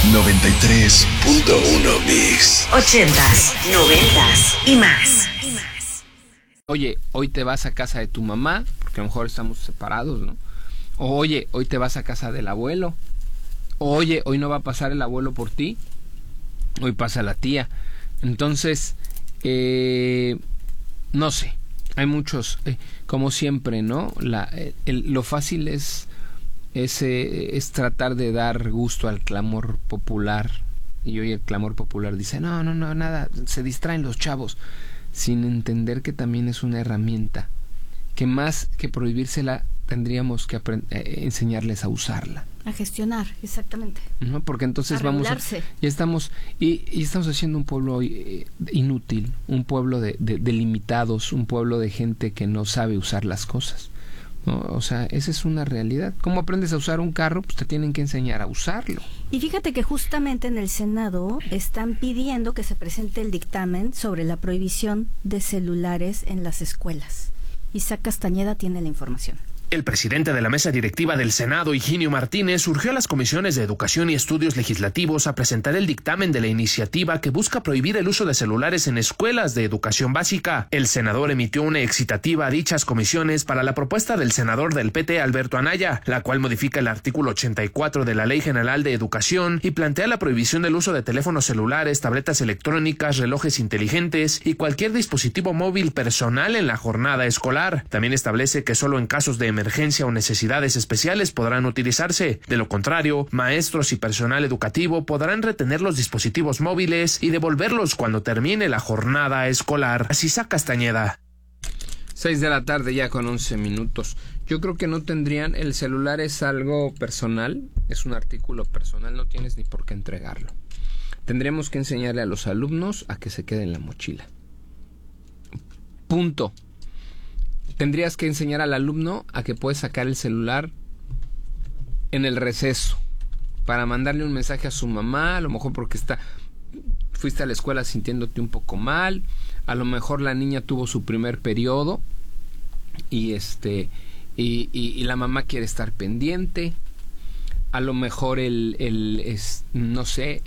93.1 Mix. 80s, 90s y más. Oye, hoy te vas a casa de tu mamá, porque a lo mejor estamos separados, ¿no? O oye, hoy te vas a casa del abuelo. O oye, hoy no va a pasar el abuelo por ti. Hoy pasa la tía. Entonces, no sé. Hay muchos, como siempre, ¿no? Lo fácil es tratar de dar gusto al clamor popular. Y hoy el clamor popular dice, no, nada, se distraen los chavos. Sin entender que también es una herramienta. Que más que prohibírsela, tendríamos que enseñarles a usarla. A gestionar, exactamente. ¿No? Porque entonces ya estamos haciendo un pueblo inútil, un pueblo de limitados, un pueblo de gente que no sabe usar las cosas, ¿no? O sea, esa es una realidad. ¿Cómo aprendes a usar un carro? Pues te tienen que enseñar a usarlo. Y fíjate que justamente en el Senado están pidiendo que se presente el dictamen sobre la prohibición de celulares en las escuelas. Isaac Castañeda tiene la información. El presidente de la mesa directiva del Senado, Higinio Martínez, surgió a las comisiones de Educación y Estudios Legislativos a presentar el dictamen de la iniciativa que busca prohibir el uso de celulares en escuelas de educación básica. El senador emitió una excitativa a dichas comisiones para la propuesta del senador del PT, Alberto Anaya, la cual modifica el artículo 84 de la Ley General de Educación y plantea la prohibición del uso de teléfonos celulares, tabletas electrónicas, relojes inteligentes y cualquier dispositivo móvil personal en la jornada escolar. También establece que solo en casos de emergencia o necesidades especiales podrán utilizarse. De lo contrario, maestros y personal educativo podrán retener los dispositivos móviles y devolverlos cuando termine la jornada escolar. Isaac Castañeda. 6 de la tarde ya con 11 minutos. Yo creo que no tendrían, el celular es algo personal, es un artículo personal, no tienes ni por qué entregarlo. Tendríamos que enseñarle a los alumnos a que se quede en la mochila. Punto. Tendrías que enseñar al alumno a que puede sacar el celular en el receso para mandarle un mensaje a su mamá, a lo mejor porque fuiste a la escuela sintiéndote un poco mal, a lo mejor la niña tuvo su primer periodo y la mamá quiere estar pendiente, a lo mejor no sé,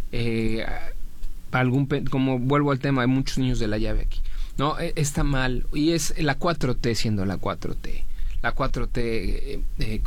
como vuelvo al tema, hay muchos niños de la llave aquí. No, está mal. Y es la 4T siendo la 4T. La 4T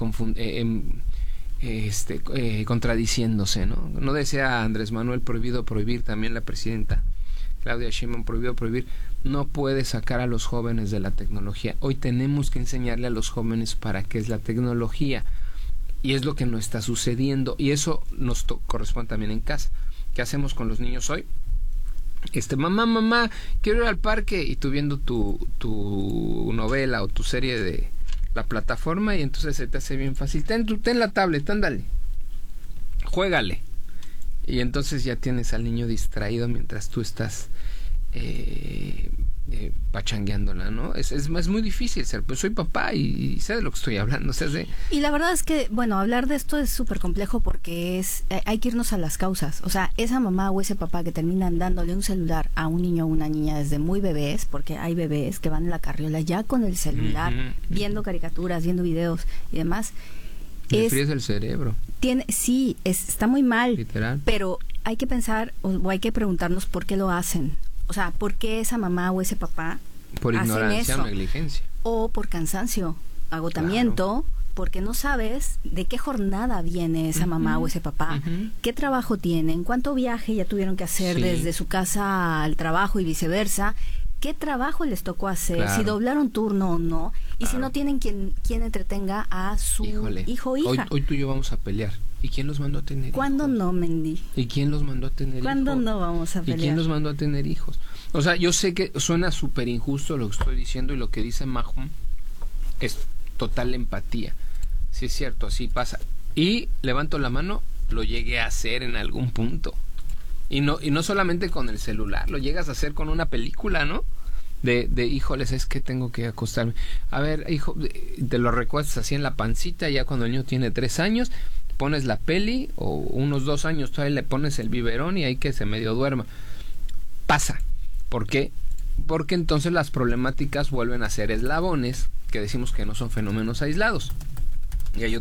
contradiciéndose, ¿no? No decía Andrés Manuel prohibido prohibir, también la presidenta Claudia Sheinbaum prohibido prohibir. No puede sacar a los jóvenes de la tecnología. Hoy tenemos que enseñarle a los jóvenes para qué es la tecnología. Y es lo que no está sucediendo. Y eso nos corresponde también en casa. ¿Qué hacemos con los niños hoy? Mamá, quiero ir al parque, y tú viendo tu novela o tu serie de la plataforma, y entonces se te hace bien fácil. Ten la tablet, ándale, juégale. Y entonces ya tienes al niño distraído mientras tú estás pachangueándola, ¿no? Es muy difícil ser, pues soy papá y sé de lo que estoy hablando. Y la verdad es que, bueno, hablar de esto es súper complejo porque hay que irnos a las causas. O sea, esa mamá o ese papá que terminan dándole un celular a un niño o una niña desde muy bebés, porque hay bebés que van en la carriola ya con el celular, viendo caricaturas, viendo videos y demás. Enfríes el cerebro. Está muy mal. Literal. Pero hay que pensar o hay que preguntarnos por qué lo hacen. O sea, ¿por qué esa mamá o ese papá por ignorancia o negligencia? O por cansancio, agotamiento, claro. Porque no sabes de qué jornada viene esa mamá o ese papá, qué trabajo tienen, cuánto viaje ya tuvieron que hacer desde su casa al trabajo y viceversa, qué trabajo les tocó hacer, si doblaron turno o no, y si no tienen quien entretenga a su hijo o hija. Hoy tú y yo vamos a pelear. ¿Y quién los mandó a tener ¿Cuándo hijos? no, Mendy? ¿Y quién los mandó a tener hijos? ¿Cuándo no vamos a pelear? ¿Y quién los mandó a tener hijos? O sea, yo sé que suena súper injusto lo que estoy diciendo, y lo que dice Mahum es total empatía. Sí, es cierto, así pasa. Y levanto la mano, lo llegué a hacer en algún punto. Y no solamente con el celular, lo llegas a hacer con una película, ¿no? De híjoles, es que tengo que acostarme. A ver, hijo, te lo recuestas así en la pancita, ya cuando el niño tiene 3 años, pones la peli, o unos 2 años todavía le pones el biberón y ahí que se medio duerma. Pasa. ¿Por qué? Porque entonces las problemáticas vuelven a ser eslabones, que decimos que no son fenómenos aislados. Y hay